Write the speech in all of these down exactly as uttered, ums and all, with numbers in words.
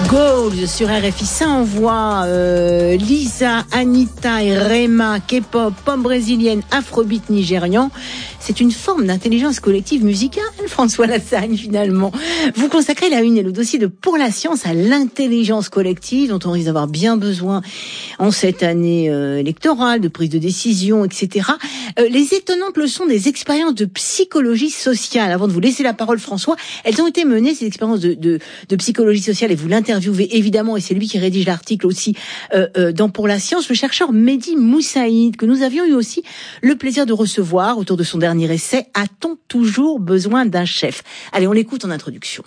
Goals sur R F I, ça envoie euh, Lisa, Anita et Rema, K-pop, pop brésilienne, afrobeat nigérian. C'est une forme d'intelligence collective musicale, François Lassagne, finalement. Vous consacrez la une et le dossier de Pour la Science à l'intelligence collective, dont on risque d'avoir bien besoin en cette année euh, électorale, de prise de décision, et cetera. Euh, les étonnantes leçons des expériences de psychologie sociale. Avant de vous laisser la parole, François, elles ont été menées, ces expériences de, de, de psychologie sociale, et vous l'interviewez évidemment, et c'est lui qui rédige l'article aussi euh, euh, dans Pour la Science, le chercheur Mehdi Moussaïd, que nous avions eu aussi le plaisir de recevoir autour de son dernier essai « A-t-on toujours besoin d'un chef ?» Allez, on l'écoute en introduction.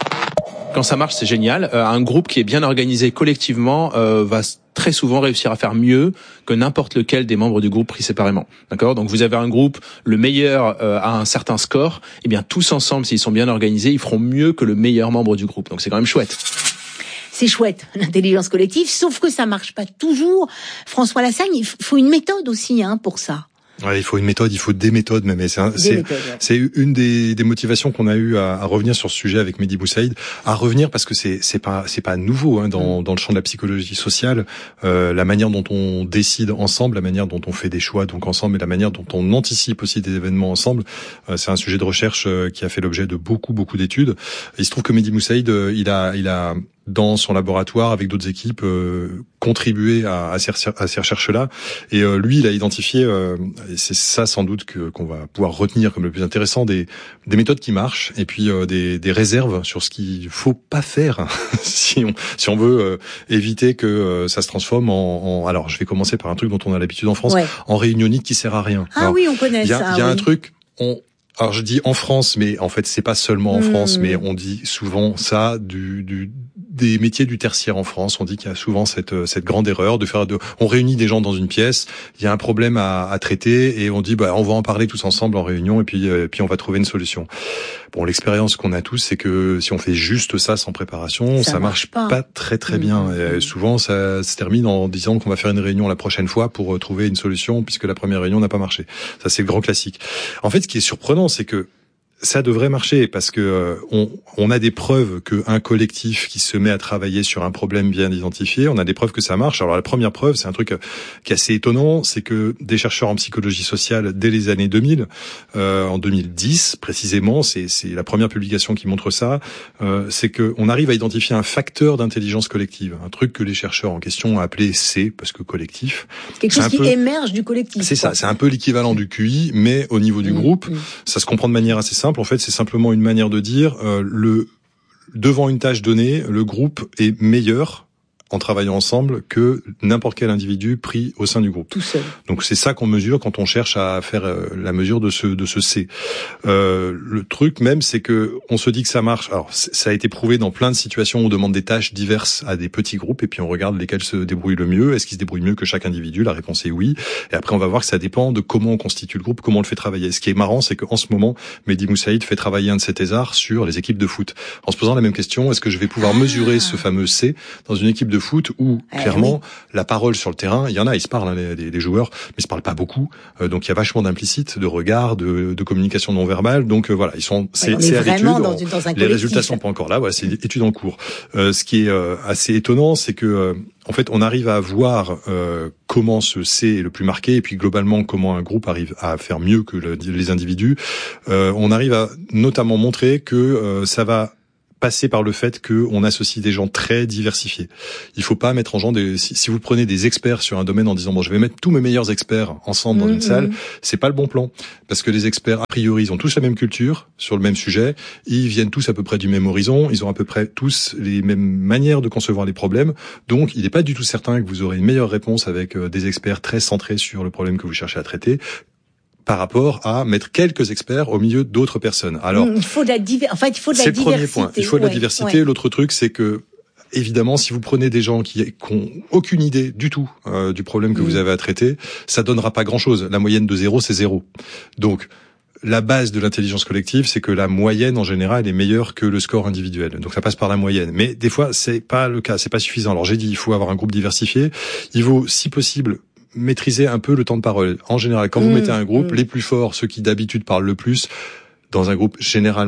Quand ça marche, c'est génial. Euh, un groupe qui est bien organisé collectivement euh, va très souvent réussir à faire mieux que n'importe lequel des membres du groupe pris séparément. D'accord ? Donc vous avez un groupe, le meilleur euh, a un certain score, et bien tous ensemble, s'ils sont bien organisés, ils feront mieux que le meilleur membre du groupe. Donc c'est quand même chouette. C'est chouette, l'intelligence collective, sauf que ça marche pas toujours. François Lassagne, il faut une méthode aussi hein, pour ça. Ouais, il faut une méthode, il faut des méthodes même. Et c'est, un, c'est, méthodes, ouais. c'est une des, des motivations qu'on a eu à, à revenir sur ce sujet avec Mehdi Moussaïd, à revenir parce que c'est, c'est pas, c'est pas nouveau hein, dans, dans le champ de la psychologie sociale. Euh, la manière dont on décide ensemble, la manière dont on fait des choix donc ensemble, et la manière dont on anticipe aussi des événements ensemble, euh, c'est un sujet de recherche euh, qui a fait l'objet de beaucoup, beaucoup d'études. Et il se trouve que Mehdi Moussaïd, euh, il a, il a dans son laboratoire avec d'autres équipes euh, contribué à, à, ces, à ces recherches-là. Et euh, lui, il a identifié, euh, et c'est ça sans doute que, qu'on va pouvoir retenir comme le plus intéressant, des, des méthodes qui marchent et puis euh, des, des réserves sur ce qu'il faut pas faire si on, si on veut euh, éviter que euh, ça se transforme en, en... Alors, je vais commencer par un truc dont on a l'habitude en France, ouais. en réunionique qui sert à rien. Ah alors, oui, on connaît y a, ça. Il y a oui. un truc... On, Alors je dis en France, mais en fait c'est pas seulement en mmh. France, mais on dit souvent ça du, du des métiers du tertiaire en France. On dit qu'il y a souvent cette cette grande erreur de faire de. On réunit des gens dans une pièce, il y a un problème à, à traiter et on dit bah on va en parler tous ensemble en réunion et puis et puis on va trouver une solution. Bon, l'expérience qu'on a tous, c'est que si on fait juste ça sans préparation, ça, ça marche pas. pas très très mmh. bien. Et souvent ça se termine en disant qu'on va faire une réunion la prochaine fois pour trouver une solution puisque la première réunion n'a pas marché. Ça c'est le grand classique. En fait, ce qui est surprenant, c'est que ça devrait marcher parce que euh, on, on a des preuves qu'un collectif qui se met à travailler sur un problème bien identifié, on a des preuves que ça marche. Alors la première preuve, c'est un truc qui est assez étonnant, c'est que des chercheurs en psychologie sociale dès les années deux mille, euh, en deux mille dix précisément, c'est, c'est la première publication qui montre ça, euh, c'est que on arrive à identifier un facteur d'intelligence collective, un truc que les chercheurs en question ont appelé C parce que collectif. C'est quelque chose qui peu, émerge du collectif. C'est quoi. ça, c'est un peu l'équivalent du Q I, mais au niveau du mmh, groupe, mmh. ça se comprend de manière assez simple. En fait, c'est simplement une manière de dire euh, le devant une tâche donnée, le groupe est meilleur en travaillant ensemble que n'importe quel individu pris au sein du groupe. Tout seul. Donc c'est ça qu'on mesure quand on cherche à faire euh, la mesure de ce de ce C. Euh, le truc même, c'est que on se dit que ça marche. Alors ça a été prouvé dans plein de situations où on demande des tâches diverses à des petits groupes et puis on regarde lesquels se débrouillent le mieux. Est-ce qu'ils se débrouillent mieux que chaque individu ? La réponse est oui. Et après on va voir que ça dépend de comment on constitue le groupe, comment on le fait travailler. Ce qui est marrant, c'est qu'en ce moment, Mehdi Moussaïd fait travailler un de ses thésards sur les équipes de foot. En se posant la même question, est-ce que je vais pouvoir mesurer ah. ce fameux C dans une équipe de foot où clairement eh oui. la parole sur le terrain, il y en a, ils se parlent hein, les, les joueurs, mais ils se parlent pas beaucoup. Euh, donc il y a vachement d'implicite, de regard, de, de communication non verbale. Donc euh, voilà, ils sont c'est, ouais, c'est à l'étude. Dans une, dans un les résultats sont pas encore là. Voilà, c'est une étude en cours. Euh, ce qui est euh, assez étonnant, c'est que euh, en fait, on arrive à voir euh, comment ce C est le plus marqué, et puis globalement comment un groupe arrive à faire mieux que le, les individus. Euh, on arrive à notamment montrer que euh, ça va passer par le fait qu'on associe des gens très diversifiés. Il faut pas mettre en genre des, si, si vous prenez des experts sur un domaine en disant bon je vais mettre tous mes meilleurs experts ensemble dans mmh, une salle, mmh. c'est pas le bon plan parce que les experts a priori ils ont tous la même culture sur le même sujet, ils viennent tous à peu près du même horizon, ils ont à peu près tous les mêmes manières de concevoir les problèmes. Donc il n'est pas du tout certain que vous aurez une meilleure réponse avec des experts très centrés sur le problème que vous cherchez à traiter, par rapport à mettre quelques experts au milieu d'autres personnes. Alors, il faut de la diver... en fait, il faut de la c'est diversité. C'est le premier point. Il faut de la ouais, diversité. Ouais. L'autre truc, c'est que, évidemment, si vous prenez des gens qui n'ont aucune idée du tout euh, du problème que mmh. vous avez à traiter, ça donnera pas grand-chose. La moyenne de zéro, c'est zéro. Donc, la base de l'intelligence collective, c'est que la moyenne, en général, est meilleure que le score individuel. Donc, ça passe par la moyenne. Mais des fois, c'est pas le cas. C'est pas suffisant. Alors, j'ai dit, il faut avoir un groupe diversifié. Il vaut, si possible, maîtriser un peu le temps de parole. En général, quand vous mmh, mettez un groupe, mmh. les plus forts, ceux qui d'habitude parlent le plus, dans un groupe, généralement,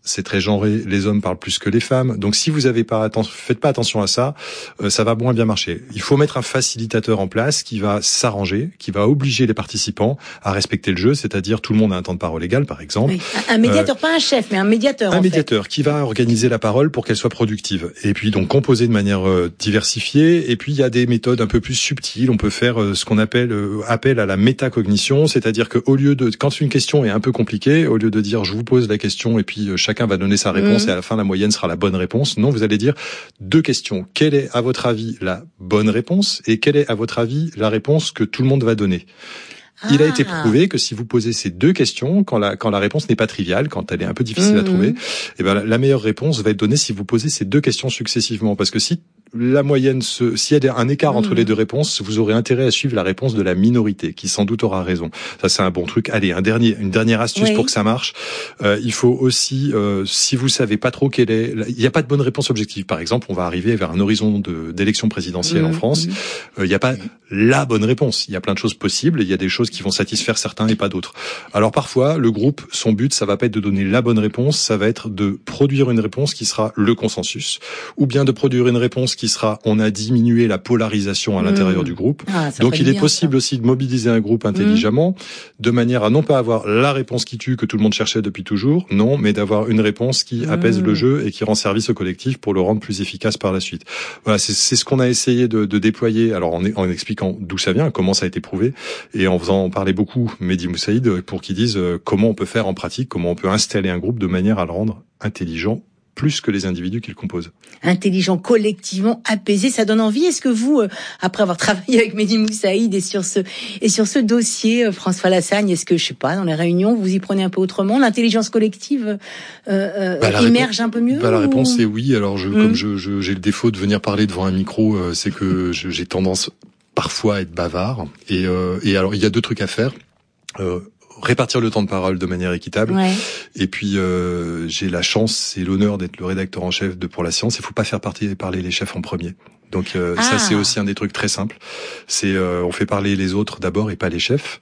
c'est très genré, les hommes parlent plus que les femmes. Donc si vous avez pas atten- faites pas attention à ça, euh, ça va moins bien marcher. Il faut mettre un facilitateur en place qui va s'arranger, qui va obliger les participants à respecter le jeu, c'est-à-dire tout le monde a un temps de parole égal, par exemple. Oui. Un médiateur, euh, pas un chef, mais un médiateur. Un en médiateur fait. qui va organiser la parole pour qu'elle soit productive. Et puis donc composer de manière euh, diversifiée. Et puis il y a des méthodes un peu plus subtiles. On peut faire euh, ce qu'on appelle euh, appel à la métacognition, c'est-à-dire que au lieu de, quand une question est un peu compliquée, au lieu de dire je vous pose la question et puis euh, chaque Chacun va donner sa réponse mmh. et à la fin la moyenne sera la bonne réponse. Non, vous allez dire deux questions. Quelle est à votre avis la bonne réponse et quelle est à votre avis la réponse que tout le monde va donner? Ah. Il a été prouvé que si vous posez ces deux questions, quand la quand la réponse n'est pas triviale, quand elle est un peu difficile mmh. à trouver, eh ben la, la meilleure réponse va être donnée si vous posez ces deux questions successivement. Parce que si la moyenne, se, s'il y a un écart mmh. entre les deux réponses, vous aurez intérêt à suivre la réponse de la minorité, qui sans doute aura raison. Ça, c'est un bon truc. Allez, un dernier, une dernière astuce oui. pour que ça marche. Euh, il faut aussi, euh, si vous savez pas trop quelle est, il n'y a pas de bonne réponse objective. Par exemple, on va arriver vers un horizon de, d'élection présidentielle mmh. en France. Euh, il n'y a pas la bonne réponse. Il y a plein de choses possibles. Il y a des choses qui vont satisfaire certains et pas d'autres. Alors parfois, le groupe, son but, ça va pas être de donner la bonne réponse, ça va être de produire une réponse qui sera le consensus, ou bien de produire une réponse qui sera on a diminué la polarisation à l'intérieur mmh. du groupe. Ah, donc il est bien, possible ça. aussi de mobiliser un groupe intelligemment, mmh. de manière à non pas avoir la réponse qui tue que tout le monde cherchait depuis toujours, non, mais d'avoir une réponse qui mmh. apaise le jeu et qui rend service au collectif pour le rendre plus efficace par la suite. Voilà, c'est, c'est ce qu'on a essayé de, de déployer, alors en, en expliquant d'où ça vient, comment ça a été prouvé, et en faisant parler beaucoup Mehdi Moussaïd pour qu'ils disent comment on peut faire en pratique, comment on peut installer un groupe de manière à le rendre intelligent, plus que les individus qui le composent. Intelligent, collectivement, apaisé, ça donne envie. Est-ce que vous, euh, après avoir travaillé avec Mehdi Moussaïd et sur ce et sur ce dossier, euh, François Lassagne, est-ce que, je sais pas, dans les réunions, vous y prenez un peu autrement? L'intelligence collective euh, euh, bah, émerge réponse, un peu mieux? Bah, la réponse est oui. Alors, je, mmh. comme je, je, j'ai le défaut de venir parler devant un micro, euh, c'est que je, j'ai tendance parfois à être bavard. Et, euh, et alors, il y a deux trucs à faire. Euh, répartir le temps de parole de manière équitable. Ouais. Et puis euh, j'ai la chance et l'honneur d'être le rédacteur en chef de Pour la Science. Il faut pas faire partie, parler les chefs en premier. Donc euh, ah. ça c'est aussi un des trucs très simples. C'est euh, on fait parler les autres d'abord et pas les chefs.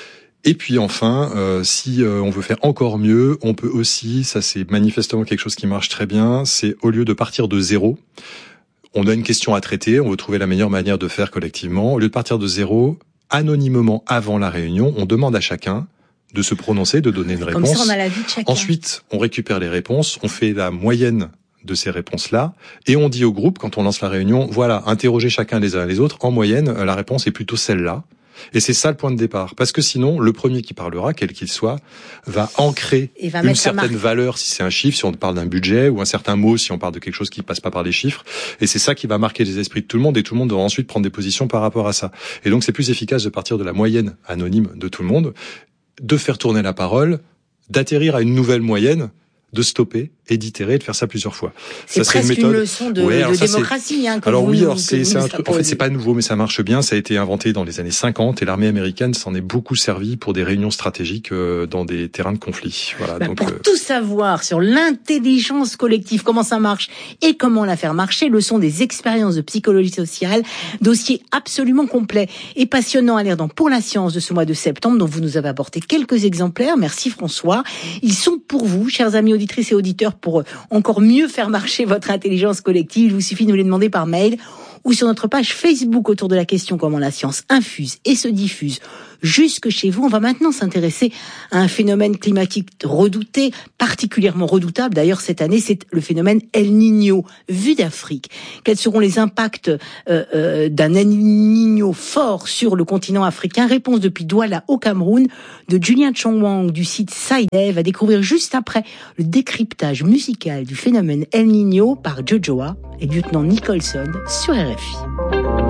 Et puis enfin, euh, si euh, on veut faire encore mieux, on peut aussi, ça c'est manifestement quelque chose qui marche très bien, c'est au lieu de partir de zéro, on a une question à traiter, on veut trouver la meilleure manière de faire collectivement. Au lieu de partir de zéro, anonymement avant la réunion, on demande à chacun de se prononcer, de donner une Comme réponse. Ça, on a la vie de chacun. Ensuite, on récupère les réponses, on fait la moyenne de ces réponses-là, et on dit au groupe, quand on lance la réunion, voilà, interrogez chacun les uns les autres, en moyenne, la réponse est plutôt celle-là. Et c'est ça le point de départ. Parce que sinon, le premier qui parlera, quel qu'il soit, va ancrer va une certaine valeur si c'est un chiffre, si on parle d'un budget, ou un certain mot si on parle de quelque chose qui passe pas par les chiffres. Et c'est ça qui va marquer les esprits de tout le monde, et tout le monde doit ensuite prendre des positions par rapport à ça. Et donc c'est plus efficace de partir de la moyenne anonyme de tout le monde, de faire tourner la parole, d'atterrir à une nouvelle moyenne, de stopper et d'itérer, de faire ça plusieurs fois. C'est ça, presque c'est une, une leçon de, ouais, de ça, démocratie. Hein, alors vous, oui, alors c'est, c'est un truc. En fait, c'est pas nouveau, mais ça marche bien. Ça a été inventé dans les années cinquante et l'armée américaine s'en est beaucoup servi pour des réunions stratégiques euh, dans des terrains de conflit. Voilà. Bah, donc pour euh... tout savoir sur l'intelligence collective, comment ça marche et comment la faire marcher, leçon des expériences de psychologie sociale, dossier absolument complet et passionnant à lire dans Pour la Science de ce mois de septembre, dont vous nous avez apporté quelques exemplaires. Merci François. Ils sont pour vous, chers amis auditrices et auditeurs, pour encore mieux faire marcher votre intelligence collective. Il vous suffit de nous les demander par mail ou sur notre page Facebook autour de la question comment la science infuse et se diffuse jusque chez vous. On va maintenant s'intéresser à un phénomène climatique redouté, particulièrement redoutable. D'ailleurs, cette année, c'est le phénomène El Niño, vu d'Afrique. Quels seront les impacts euh, euh, d'un El Niño fort sur le continent africain? Réponse depuis Douala au Cameroun de Julien Chongwang du site SciDev, à découvrir juste après le décryptage musical du phénomène El Niño par Jojoa et lieutenant Nicholson sur R F I.